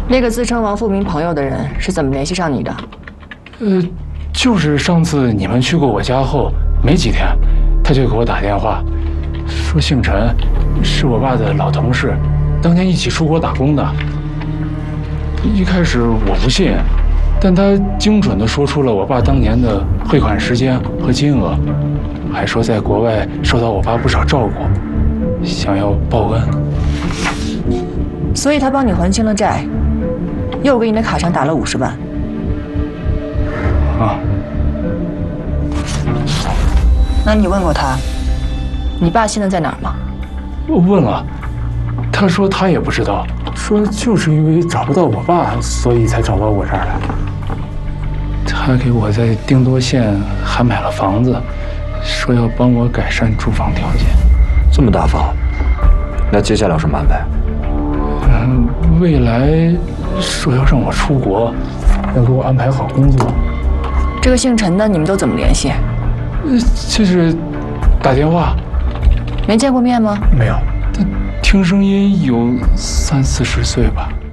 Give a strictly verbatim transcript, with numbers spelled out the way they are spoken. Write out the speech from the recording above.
那个自称王富民朋友的人是怎么联系上你的？ 呃，就是上次你们去过我家后没几天，他就给我打电话，说姓陈，是我爸的老同事，当年一起出国打工的。一开始我不信，但他精准地说出了我爸当年的汇款时间和金额，还说在国外受到我爸不少照顾，想要报恩。 所以他帮你还清了债，又给你的卡上打了五十万。 啊。 那你问过他，你爸现在在哪儿吗？ 我问了，他说他也不知道，说就是因为找不到我爸，所以才找到我这儿来。他给我在定多县还买了房子，说要帮我改善住房条件。 这么大方，那接下来有什么安排？ 嗯，未来说要让我出国，要给我安排好工作。 这个姓陈的，你们都怎么联系？ 呃，就是打电话。 没见过面吗？ 没有，他听声音有三四十岁吧。